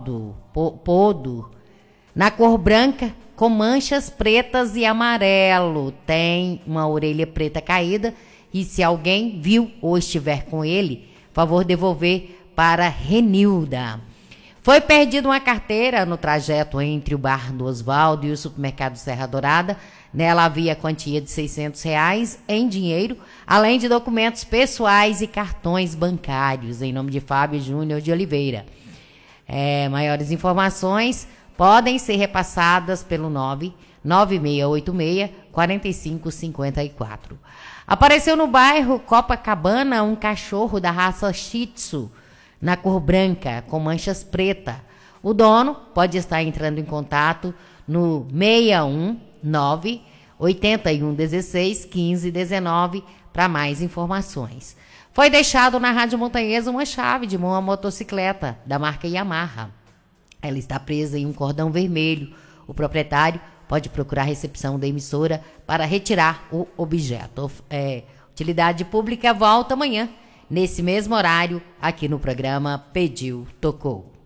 podo, na cor branca, com manchas pretas e amarelo. Tem uma orelha preta caída e se alguém viu ou estiver com ele, favor devolver para Renilda. Foi perdida uma carteira no trajeto entre o bar do Osvaldo e o supermercado Serra Dourada. Nela havia quantia de R$600 em dinheiro, além de documentos pessoais e cartões bancários, em nome de Fábio Júnior de Oliveira. Maiores informações podem ser repassadas pelo 99686-4554. Apareceu no bairro Copacabana um cachorro da raça Shih Tzu, na cor branca, com manchas pretas. O dono pode estar entrando em contato no 619 8116 1519 para mais informações. Foi deixado na Rádio Montanhesa uma chave de uma motocicleta da marca Yamaha. Ela está presa em um cordão vermelho. O proprietário pode procurar a recepção da emissora para retirar o objeto. Utilidade Pública volta amanhã, nesse mesmo horário, aqui no programa Pediu, Tocou.